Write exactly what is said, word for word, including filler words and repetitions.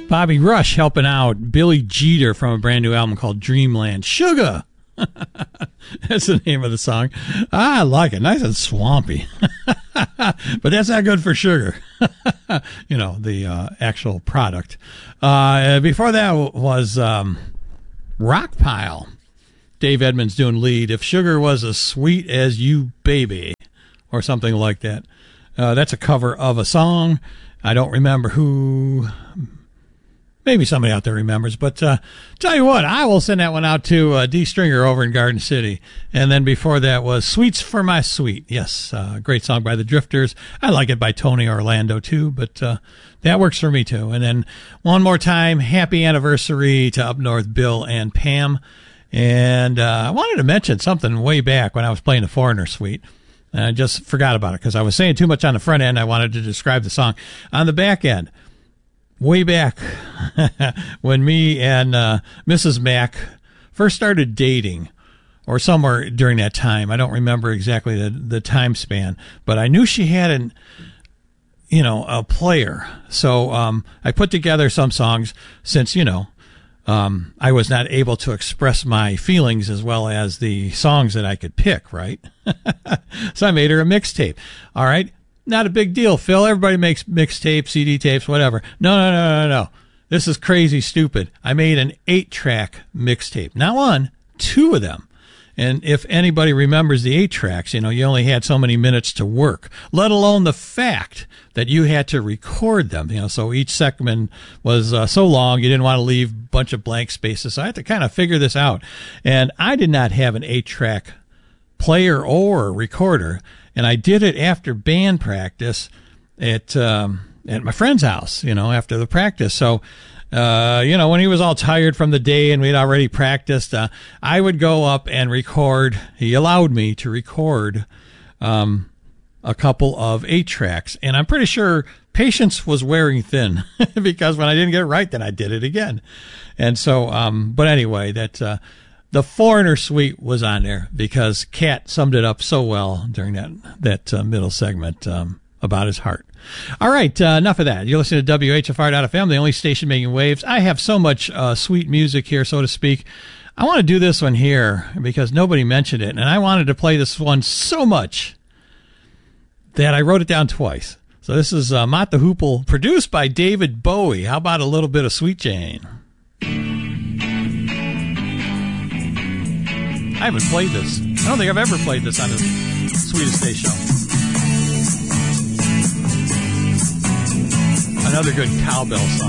Bobby Rush helping out Billy Jeter from a brand new album called Dreamland. Sugar! That's the name of the song. I like it. Nice and swampy. But that's not good for sugar. You know, the uh, actual product. Uh, before that was um, Rockpile. Dave Edmunds doing lead. If Sugar Was as Sweet as You, Baby. Or something like that. Uh, that's a cover of a song. I don't remember who. Maybe somebody out there remembers. But uh, tell you what, I will send that one out to uh, D. Stringer over in Garden City. And then before that was Sweets for My Sweet. Yes, uh, great song by the Drifters. I like it by Tony Orlando, too. But uh, that works for me, too. And then one more time, happy anniversary to Up North Bill and Pam. And uh, I wanted to mention something way back when I was playing the Foreigner Suite. And I just forgot about it because I was saying too much on the front end. I wanted to describe the song. On the back end, way back when me and uh, Missus Mack first started dating, or somewhere during that time. I don't remember exactly the, the time span, but I knew she had an, you know, a player. So um, I put together some songs since, you know, Um, I was not able to express my feelings as well as the songs that I could pick, right? So I made her a mixtape. All right. Not a big deal, Phil. Everybody makes mixtapes, C D tapes, whatever. No, no, no, no, no. This is crazy stupid. I made an eight-track mixtape. Not one, two of them. And if anybody remembers the eight tracks, you know, you only had so many minutes to work, let alone the fact that you had to record them. You know, so each segment was uh, so long, you didn't want to leave a bunch of blank spaces. So I had to kind of figure this out. And I did not have an eight track player or recorder. And I did it after band practice at, um, at my friend's house, you know, after the practice. So, Uh, you know, when he was all tired from the day and we'd already practiced, uh, I would go up and record. He allowed me to record, um, a couple of eight tracks. And I'm pretty sure patience was wearing thin because when I didn't get it right, then I did it again. And so, um, but anyway, that, uh, the Foreigner Suite was on there because Kat summed it up so well during that, that, uh, middle segment, um, about his heart. All right, uh, enough of that. You're listening to W H F R dot F M, the only station making waves. I have so much uh, sweet music here, so to speak. I want to do this one here because nobody mentioned it, and I wanted to play this one so much that I wrote it down twice. So this is uh, Mott the Hoople, produced by David Bowie. How about a little bit of Sweet Jane? I haven't played this. I don't think I've ever played this on the Sweetest Day Show. Another good cowbell song.